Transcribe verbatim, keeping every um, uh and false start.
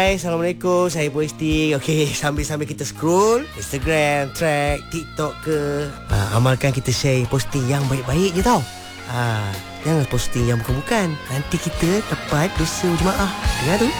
Hai, Assalamualaikum. Saya posting. Okey, sambil-sambil kita scroll Instagram, track, TikTok ke, uh, amalkan kita share posting yang baik-baik je tau. Ah, jangan posting yang bukan-bukan. Nanti kita dapat dosa jemaah. Dengar tu.